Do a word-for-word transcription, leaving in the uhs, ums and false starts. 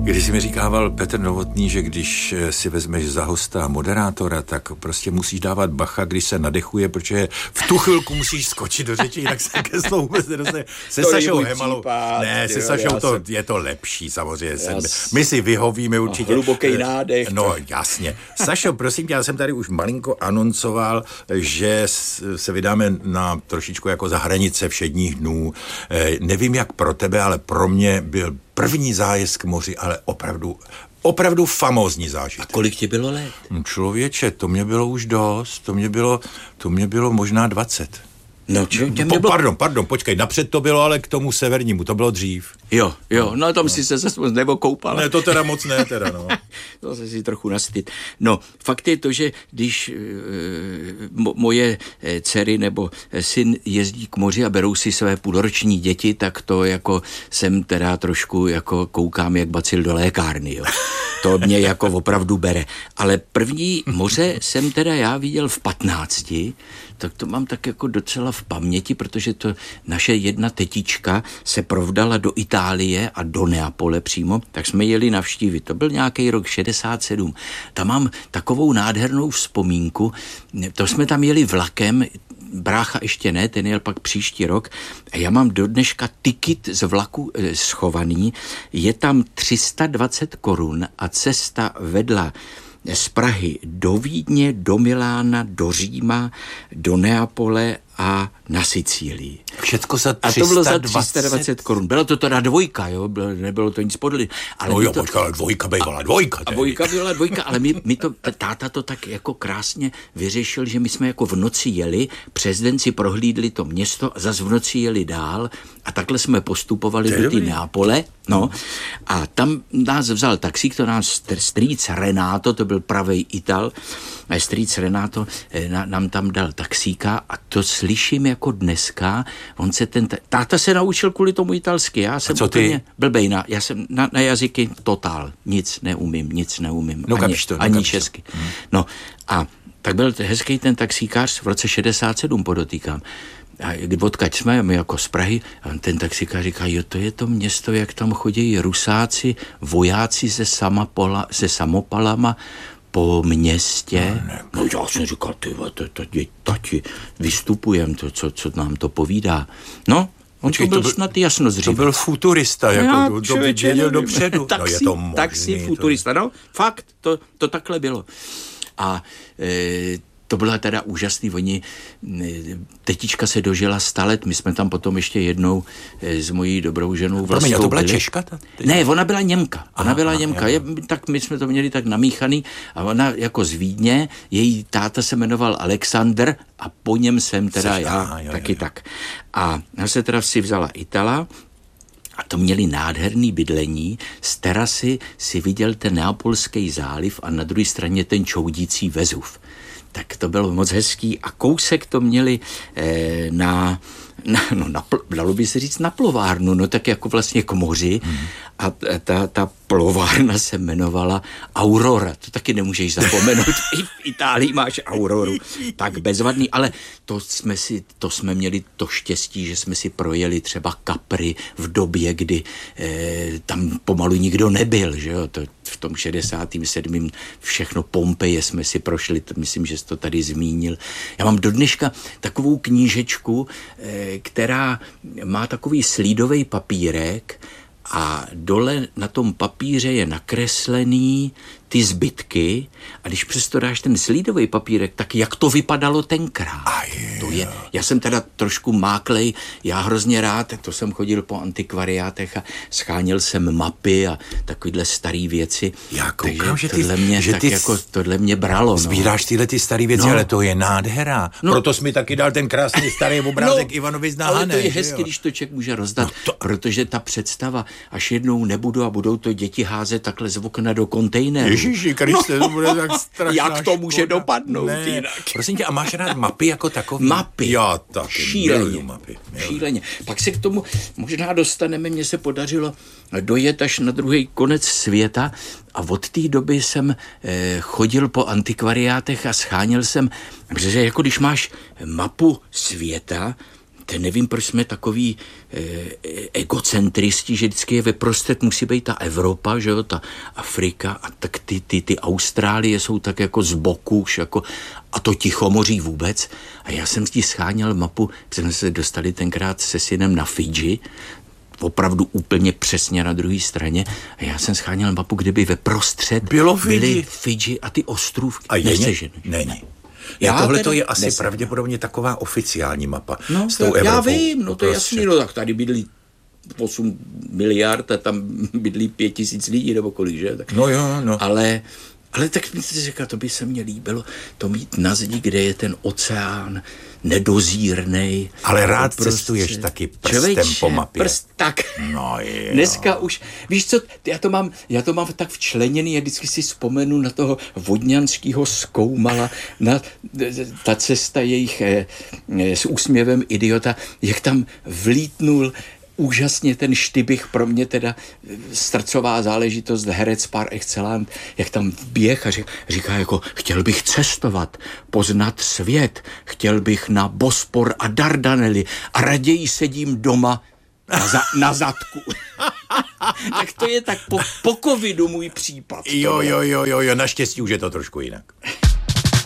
Když si mi říkával Petr Novotný, že když si vezmeš za hosta moderátora, tak prostě musíš dávat bacha, když se nadechuje, protože v tu chvilku musíš skočit do řeči, jinak se ke slovu vůbec nedostane. Se Sašou Hemalou, ne, se Sašou to, je to lepší samozřejmě. Jas. My si vyhovíme určitě. Hluboký nádech. No jasně. Sašo, prosím tě, já jsem tady už malinko anoncoval, že se vydáme na trošičku jako za hranice všedních dnů. Nevím, jak pro tebe, ale pro mě byl první zájezd k moři, ale opravdu, opravdu famózní zážitek. A kolik ti bylo let? Člověče, to mě bylo už dost, to mě bylo, to mě bylo možná dvacet. No, či, no po, pardon, pardon, počkej, napřed to bylo, ale k tomu severnímu, to bylo dřív. Jo, jo, no tam no. si se zase nebo koupal. Ne, to teda moc ne, teda, no. To se si trochu nastyt. No, fakt je to, že když e, mo, moje dcery nebo syn jezdí k moři a berou si své půlroční děti, tak to jako jsem teda trošku jako koukám jak bacil do lékárny, jo. To mě jako opravdu bere. Ale první moře jsem teda já viděl v patnácti, tak to mám tak jako docela v paměti, protože to naše jedna tetička se provdala do Itálie a do Neapole přímo, tak jsme jeli navštívit. To byl nějaký rok šedesát sedm. Tam mám takovou nádhernou vzpomínku. To jsme tam jeli vlakem, brácha ještě ne, ten jel pak příští rok. A já mám do dneška tiket z vlaku e, schovaný. Je tam tři sta dvacet korun a cesta vedla z Prahy do Vídně, do Milána, do Říma, do Neapole a na Sicílii. Všecko za tři sta dvacet? A to bylo za tři sta dvacet korun. Bylo to teda dvojka, jo, bylo, nebylo to nic podle. Ale no jo, to, počkej, ale dvojka bývala dvojka. A dvojka byla dvojka, ale my, my to, táta to tak jako krásně vyřešil, že my jsme jako v noci jeli, přes den si prohlídli to město a zase v noci jeli dál a takhle jsme postupovali do té Neapole, no, a tam nás vzal taxík, to nás strýc Renato, to byl pravej Ital, a strýc Renato na, nám tam dal taxíka a to slyším jako dneska, on se ten, táta se naučil kvůli tomu italsky, já jsem úplně blbejna, já jsem na, na jazyky totál, nic neumím, nic neumím, no, ani, to, no, ani česky. Hmm. No a tak byl hezký ten taxíkář v roce šedesát sedm, podotýkám. A odkud jsme, my jako z Prahy, a ten taxikář říká, jo, to je to město, jak tam chodí rusáci, vojáci se, samapola, se samopalama po městě. No, no já jsem říkal, ty, to, to, tati, vystupujem, to, co, co nám to povídá. No, on Počkej, to byl, to byl snad jasno zřejmě. To byl futurista, jako já, to, to věděl dopředu. Taxi, no je to možný, taxi futurista, to... no, fakt, to, to takhle bylo. A e, to bylo teda úžasný, oni, tetička se dožila sta let, my jsme tam potom ještě jednou s mojí dobrou ženou Vlastou Promiň, a to byla Češka? Ta, ne, ona byla Němka, ona aha, byla Němka, je, tak my jsme to měli tak namíchaný a ona jako z Vídně, její táta se jmenoval Alexander a po něm jsem teda Seš, já aha, jo, taky jo, jo. tak. A ona se teda si vzala Itala, a to měli nádherný bydlení, z terasy si viděl ten Neapolský záliv a na druhé straně ten čoudící Vezuv. Tak to bylo moc hezký a kousek to měli eh, na, na, no, na, dalo by se říct na plovárnu, no tak jako vlastně k moři hmm. a ta, ta plovárna se jmenovala Aurora, to taky nemůžeš zapomenout, i v Itálii máš Auroru, tak bezvadný, ale to jsme si, to jsme měli to štěstí, že jsme si projeli třeba Capri v době, kdy eh, tam pomalu nikdo nebyl, že jo, to v tom šedesátém sedmém všechno Pompeje jsme si prošli, to myslím, že jsi to tady zmínil. Já mám do dneška takovou knížečku, eh, která má takový slídový papírek a dole na tom papíře je nakreslený ty zbytky a když přesto dáš ten slídový papírek, tak jak to vypadalo tenkrát. To je, já jsem teda trošku máklej, já hrozně rád, to jsem chodil po antikvariátech a scháněl jsem mapy a takovýhle starý věci. Já koukám, že, ty, tohle mě, že tak ty jako tohle mě bralo. Sbíráš no. tyhle ty starý věci, no. Ale to je nádhera. No. Proto jsi mi taky dal ten krásný starý obrázek no, Ivanovi z Nahané. Ale to je hezky, když to člověk může rozdat, no to... protože ta představa, až jednou nebudu a budou to děti házet takhle z okna do kontejneru. Ježiši Kriste, to bude tak strašná jak to může škoda. Dopadnout jinak. Prosím tě, a máš rád mapy jako takový? Mapy. Já taky. Šíleně. Mapy. Šíleně. Pak se k tomu možná dostaneme, mně se podařilo dojet až na druhý konec světa a od té doby jsem eh, chodil po antikvariátech a scháněl jsem, protože jako když máš mapu světa, te nevím, proč jsme takový e, egocentristi, že vždycky je veprostřed musí být ta Evropa, že jo, ta Afrika a tak ty, ty, ty Austrálie jsou tak jako z boku už jako, a to Tichomoří vůbec. A já jsem si scháněl mapu, jsme se dostali tenkrát se synem na Fidži, opravdu úplně přesně na druhé straně. A já jsem scháněl mapu, kde by veprostřed bylo Fidži. byly Fidži a ty ostrůvky. A je Není. Já tohle to je asi nesem. pravděpodobně taková oficiální mapa no, s tou já, já Evropou. vím, no to je jasný, no tak tady bydlí osm miliard a tam bydlí pět tisíc lidí nebo kolik, že? Tak, no jo, no. Ale, ale tak mi si říká, to by se mně líbilo, to mít na zdi, kde je ten oceán nedozírnej. Ale rád prostě cestuješ taky prstem člověče, po mapě. Prst, tak. No je. Dneska už, víš co, já to mám, já to mám tak včleněný, já vždycky si vzpomenu na toho vodňanského Zkoumala, na ta cesta jejich eh, s úsměvem idiota, jak tam vlítnul úžasně ten Štybich, pro mě teda srdcová záležitost, herec par excellence, jak tam běh a říká jako, chtěl bych cestovat, poznat svět, chtěl bych na Bospor a Dardanely a raději sedím doma na, za, na zadku. Tak to je tak po, po covidu můj případ. Jo, jo, jo, jo, jo, naštěstí už je to trošku jinak.